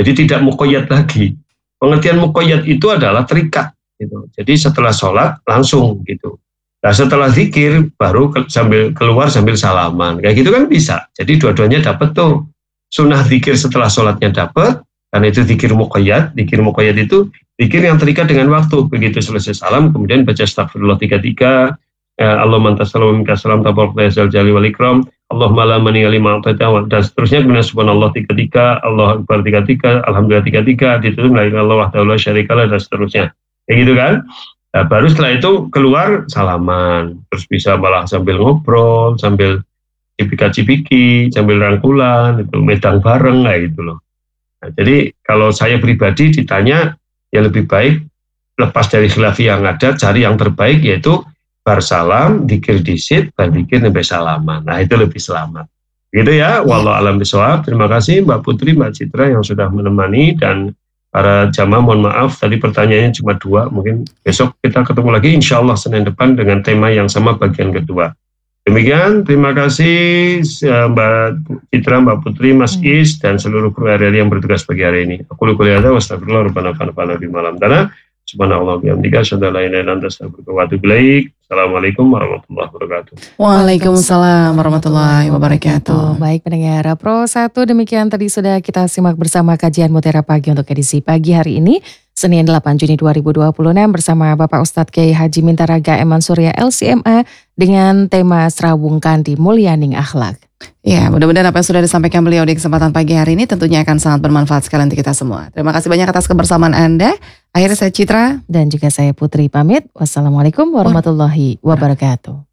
Jadi tidak muqayyad lagi. Pengertian muqayyad itu adalah terikat gitu. Jadi setelah sholat langsung gitu. Nah setelah zikir baru sambil keluar sambil salaman. Kayak gitu kan bisa. Jadi dua-duanya dapat tuh. Sunnah zikir setelah sholatnya dapat, karena itu zikir muqayyad. Zikir muqayyad itu zikir yang terikat dengan waktu. Begitu selesai salam, kemudian baca astagfirullah 33, Allahumma anta salam minka salam tabarakta ya zal jalali wal ikram, Allahumma la mani'a lima a'taita, dan seterusnya. Kemudian subhanallah 33, Allah akbar 33, alhamdulillah 33, ditutup la ilaha illallah wahdahu la syarikalah, dan seterusnya. Kayak gitu kan? Nah, baru setelah itu keluar salaman, terus bisa malah sambil ngobrol, sambil cipika-cipiki, sambil rangkulan, itu medang bareng kayak gitu loh. Nah, jadi kalau saya pribadi ditanya, ya lebih baik lepas dari khilaf yang ada, cari yang terbaik, yaitu bar salam, dikir disit, bar dikir sampai salaman. Nah itu lebih selamat. Gitu ya, wallahu alam bishawab. Terima kasih Mbak Putri, Mbak Citra yang sudah menemani, dan para jamaah mohon maaf tadi pertanyaannya cuma 2. Mungkin besok kita ketemu lagi insya Allah Senin depan dengan tema yang sama bagian kedua. Demikian, terima kasih Mbak Citra, Mbak Putri, Mas Is, dan seluruh kru RRI yang bertugas pagi hari ini. Aku lukuliada, wastagfirullah, rabbana fa'ala di malam tanah. Subhanallah bihamdika, asyhadu an la ilaha illa anta, astaghfiruka wa atubu ilaik. Assalamualaikum warahmatullahi wabarakatuh. Waalaikumsalam warahmatullahi wabarakatuh. Baik pendengar Pro 1, demikian tadi sudah kita simak bersama kajian Mutiara Pagi untuk edisi pagi hari ini, Senin 8 Juni 2026 bersama Bapak Ustadz Kiai Haji Mintaraga Eman Surya LCMA dengan tema Serawungkan di Mulyaning Akhlak. Ya, mudah-mudahan apa yang sudah disampaikan beliau di kesempatan pagi hari ini tentunya akan sangat bermanfaat sekali untuk kita semua. Terima kasih banyak atas kebersamaan Anda. Akhirnya saya Citra dan juga saya Putri pamit. Wassalamualaikum warahmatullahi wabarakatuh.